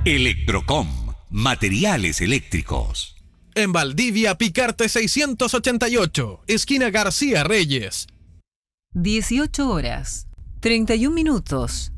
Electrocom, materiales eléctricos. En Valdivia, Picarte 688, esquina García Reyes. 18 horas, 31 minutos.